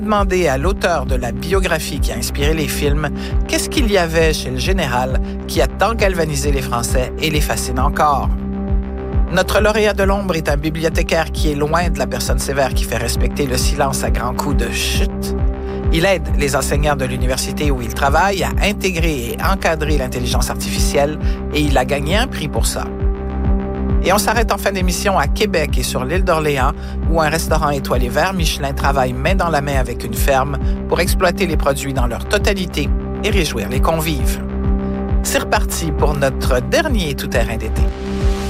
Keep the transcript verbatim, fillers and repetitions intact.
Demandé à l'auteur de la biographie qui a inspiré les films qu'est-ce qu'il y avait chez le général qui a tant galvanisé les Français et les fascine encore. Notre lauréat de l'ombre est un bibliothécaire qui est loin de la personne sévère qui fait respecter le silence à grands coups de chut. Il aide les enseignants de l'université où il travaille à intégrer et encadrer l'intelligence artificielle et il a gagné un prix pour ça. Et on s'arrête en fin d'émission à Québec et sur l'île d'Orléans où un restaurant étoilé Vert Michelin travaille main dans la main avec une ferme pour exploiter les produits dans leur totalité et réjouir les convives. C'est reparti pour notre dernier tout-terrain d'été.